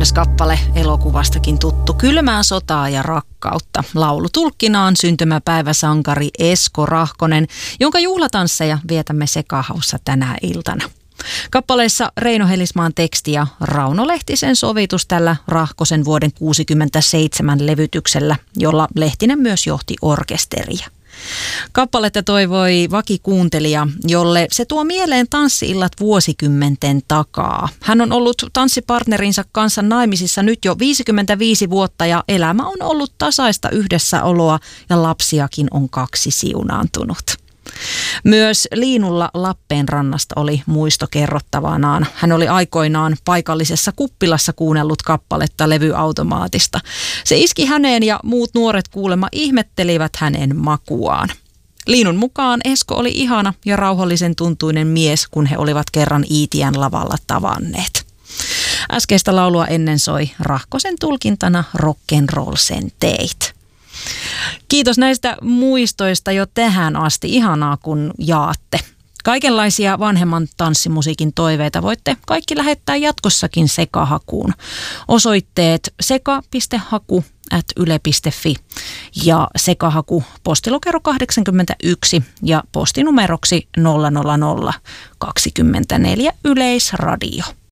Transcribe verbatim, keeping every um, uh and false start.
käännöskappale elokuvastakin tuttu. Kylmää sotaa ja rakkautta. Laulutulkkinaan syntymäpäiväsankari Esko Rahkonen, jonka juhlatansseja vietämme Sekahaussa tänä iltana. Kappaleessa Reino Helismaan teksti ja Rauno Lehtisen sovitus tällä Rahkosen vuoden kuusikymmentäseitsemän levytyksellä, jolla Lehtinen myös johti orkesteria. Kappaletta toivoi vakikuuntelija, jolle se tuo mieleen tanssi-illat vuosikymmenten takaa. Hän on ollut tanssipartnerinsa kanssa naimisissa nyt jo viisikymmentäviisi vuotta ja elämä on ollut tasaista yhdessäoloa ja lapsiakin on kaksi siunaantunut. Myös Liinulla Lappeenrannasta oli muisto kerrottavanaan. Hän oli aikoinaan paikallisessa kuppilassa kuunnellut kappaletta levyautomaatista. Se iski häneen ja muut nuoret kuulemma ihmettelivät hänen makuaan. Liinun mukaan Esko oli ihana ja rauhallisen tuntuinen mies, kun he olivat kerran Iitiän lavalla tavanneet. Äskeistä laulua ennen soi Rahkosen tulkintana Rock'n'Roll sen teit. Kiitos näistä muistoista jo tähän asti. Ihanaa, kun jaatte. Kaikenlaisia vanhemman tanssimusiikin toiveita voitte kaikki lähettää jatkossakin Sekahakuun. Osoitteet seka piste haku ät yle piste fi ja Sekahaku postilokero kahdeksankymmentäyksi ja postinumeroksi nolla nolla nolla kaksikymmentäneljä Yleisradio.